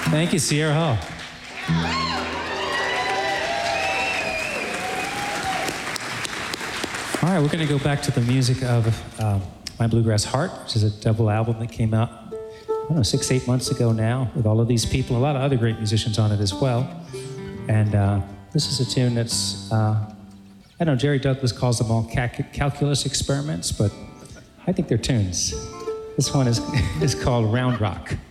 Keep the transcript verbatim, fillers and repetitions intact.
Thank you, Sierra Hall. All right, we're going to go back to the music of uh, My Bluegrass Heart, which is a double album that came out, I don't know, six, eight months ago now, with all of these people, a lot of other great musicians on it as well. And uh, this is a tune that's, uh, I don't know, Jerry Douglas calls them all cal- calculus experiments, but I think they're tunes. This one is, is called Round Rock.